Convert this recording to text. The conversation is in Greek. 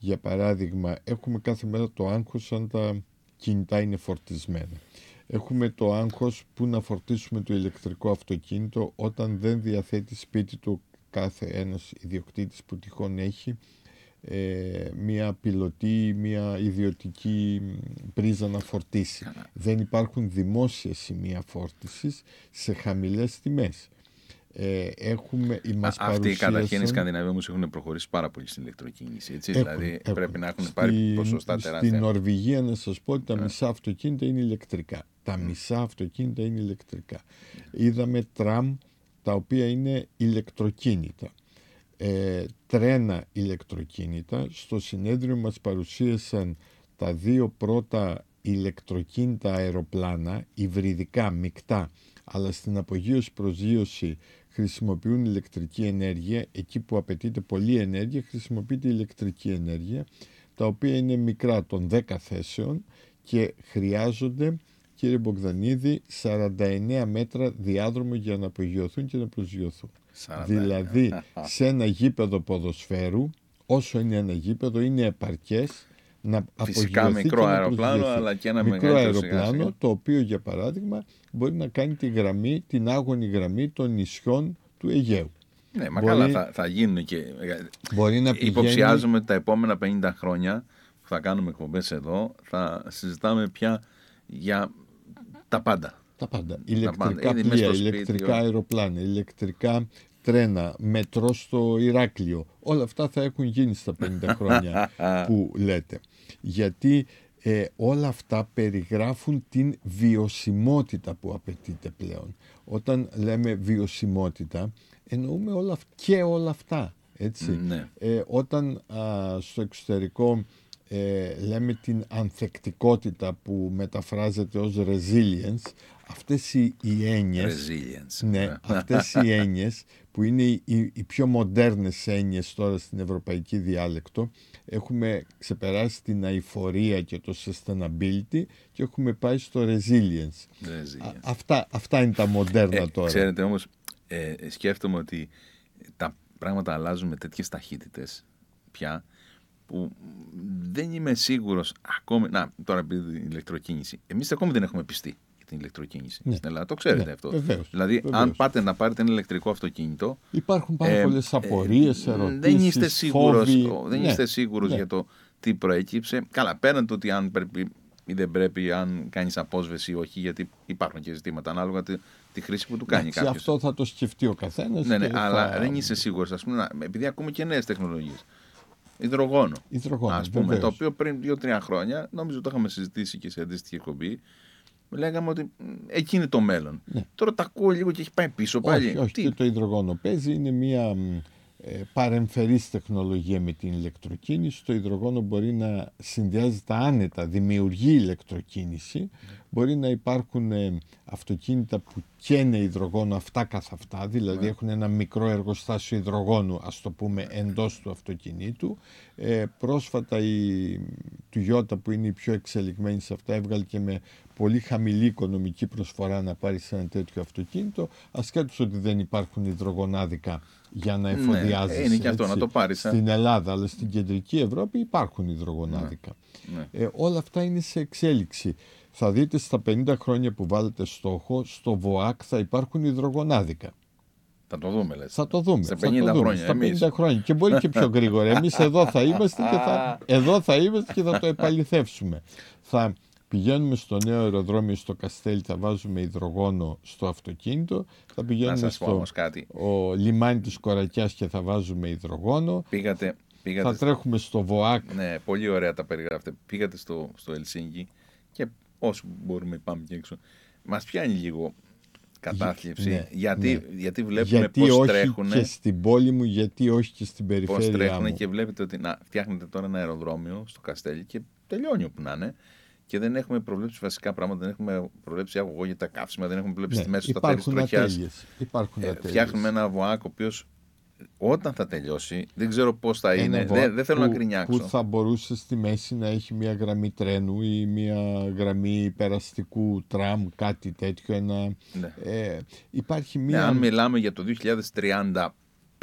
Για παράδειγμα, έχουμε κάθε μέρα το άγχος αν τα κινητά είναι φορτισμένα. Έχουμε το άγχος που να φορτίσουμε το ηλεκτρικό αυτοκίνητο όταν δεν διαθέτει σπίτι του κάθε ένας ιδιοκτήτης που τυχόν έχει μια πιλωτή, μια ιδιωτική πρίζα να φορτίσει. Δεν υπάρχουν δημόσια σημεία φόρτισης σε χαμηλές τιμές. Αυτοί καταρχήν οι Σκανδιναβοί όμως έχουν προχωρήσει πάρα πολύ στην ηλεκτροκίνηση. Έτσι, δηλαδή πρέπει να έχουν πάρει ποσοστά τεράστια. Στην Νορβηγία, να σας πω ότι τα μισά αυτοκίνητα είναι ηλεκτρικά. Τα μισά αυτοκίνητα είναι ηλεκτρικά. Είδαμε τραμ τα οποία είναι ηλεκτροκίνητα. Τρένα ηλεκτροκίνητα. Στο συνέδριο μας παρουσίασαν τα 2 πρώτα ηλεκτροκίνητα αεροπλάνα, υβριδικά, μεικτά, αλλά στην απογείωση προσγείωση χρησιμοποιούν ηλεκτρική ενέργεια. Εκεί που απαιτείται πολλή ενέργεια χρησιμοποιείται ηλεκτρική ενέργεια, τα οποία είναι μικρά των 10 θέσεων και χρειάζονται, κύριε Μπογδανίδη, 49 μέτρα διάδρομο για να απογειωθούν και να προσγειωθούν. Δηλαδή σε ένα γήπεδο ποδοσφαίρου, όσο είναι ένα γήπεδο, είναι επαρκές να φυσικά μικρό αεροπλάνο, αλλά και ένα μικρό αεροπλάνο, το οποίο για παράδειγμα μπορεί να κάνει τη γραμμή, την άγωνη γραμμή των νησιών του Αιγαίου. Ναι, μα καλά θα γίνουν και μπορεί να υποψιάζομαι τα επόμενα 50 χρόνια που θα κάνουμε εκπομπές εδώ, θα συζητάμε πια για τα πάντα. Τα πάντα. Ηλεκτρικά πλοία, ηλεκτρικά αεροπλάνα, ηλεκτρικά τρένα, μετρό στο Ηράκλειο. Όλα αυτά θα έχουν γίνει στα 50 χρόνια που λέτε. Γιατί όλα αυτά περιγράφουν την βιωσιμότητα που απαιτείται πλέον. Όταν λέμε βιωσιμότητα, εννοούμε όλα αυτά. Έτσι. Ναι. Όταν στο εξωτερικό λέμε την ανθεκτικότητα που μεταφράζεται ως resilience, αυτές οι έννοιες, αυτές οι έννοιες που είναι οι πιο μοντέρνες έννοιες τώρα στην ευρωπαϊκή διάλεκτο, έχουμε ξεπεράσει την αειφορία και το sustainability και έχουμε πάει στο resilience. Αυτά είναι τα μοντέρνα τώρα. Ξέρετε όμως, σκέφτομαι ότι τα πράγματα αλλάζουν με τέτοιες ταχύτητες πια, που δεν είμαι σίγουρος ακόμη. Τώρα πει η ηλεκτροκίνηση. Εμείς ακόμη δεν έχουμε πιστεί για την ηλεκτροκίνηση στην Ελλάδα. Το ξέρετε αυτό. Βεβαίως, δηλαδή, αν πάτε να πάρετε ένα ηλεκτρικό αυτοκίνητο. Υπάρχουν πάρα πολλές απορίες, ερωτήσεις. Δεν είστε σίγουρος για το τι προέκυψε. Καλά, πέραν το ότι αν πρέπει ή δεν πρέπει, αν κάνεις απόσβεση ή όχι, γιατί υπάρχουν και ζητήματα ανάλογα τη χρήση που του κάνει κάποιος. Αυτό θα το σκεφτεί ο καθένας. Ναι, αλλά δεν είσαι σίγουρος, ας πούμε, επειδή ακούμε και νέες τεχνολογίες. Υδρογόνο, ας πούμε, βεβαίως. Το οποίο πριν 2-3 χρόνια, νόμιζω το είχαμε συζητήσει και σε αντίστοιχη εκπομπή, λέγαμε ότι εκεί είναι το μέλλον. Ναι. Τώρα τα ακούω λίγο και έχει πάει πίσω πάλι. Όχι, και το υδρογόνο παίζει, είναι μια παρεμφερής τεχνολογία με την ηλεκτροκίνηση. Το υδρογόνο μπορεί να συνδυάζεται άνετα, δημιουργεί ηλεκτροκίνηση. Μπορεί να υπάρχουν αυτοκίνητα που καίνε υδρογόνο αυτά καθ' αυτά, δηλαδή έχουν ένα μικρό εργοστάσιο υδρογόνου, ας το πούμε, εντός του αυτοκινήτου. Πρόσφατα η Toyota, που είναι η πιο εξελιγμένη σε αυτά, έβγαλε και με πολύ χαμηλή οικονομική προσφορά να πάρει σε ένα τέτοιο αυτοκίνητο, ασχέτως ότι δεν υπάρχουν υδρογονάδικα για να εφοδιάζεις. Είναι και αυτό, να το πάρεις. Στην Ελλάδα, αλλά στην κεντρική Ευρώπη υπάρχουν υδρογονάδικα. Όλα αυτά είναι σε εξέλιξη. Θα δείτε στα 50 χρόνια που βάλετε στόχο, στο ΒΟΑΚ θα υπάρχουν υδρογονάδικα. Θα το δούμε, λες. Θα το δούμε. Σε 50 χρόνια. Στα 50 χρόνια. Και μπορεί και πιο γρήγορα. Εμείς εδώ θα είμαστε και θα το επαληθεύσουμε. Θα πηγαίνουμε στο νέο αεροδρόμιο στο Καστέλι, θα βάζουμε υδρογόνο στο αυτοκίνητο. Θα πηγαίνουμε στο λιμάνι της Κορακιάς και θα βάζουμε υδρογόνο. Θα τρέχουμε στο ΒΟΑΚ. Ναι, πολύ ωραία τα περιγράφετε. Πήγατε στο Ελσίνκι και όσο μπορούμε πάμε και έξω. Μας πιάνει λίγο κατάθλιψη. Ναι, γιατί βλέπουμε πώς τρέχουν. Και στην πόλη μου, γιατί όχι και στην περιφέρεια πώς τρέχουν μου. Και βλέπετε ότι φτιάχνετε τώρα ένα αεροδρόμιο στο Καστέλι και τελειώνει όπου να είναι. Και δεν έχουμε προβλέψει βασικά πράγματα, δεν έχουμε προβλέψει αγωγό για τα καύσιμα, δεν έχουμε προβλέψει τη μέση στα τέλη τροχιάς. Φτιάχνουμε ένα ΒΟΑΚ ο οποίος όταν θα τελειώσει, δεν ξέρω πώς θα είναι, δεν θέλω να γκρινιάξω. Που θα μπορούσε στη μέση να έχει μια γραμμή τρένου ή μια γραμμή περαστικού τραμ, κάτι τέτοιο. Υπάρχει μια... αν μιλάμε για το 2035,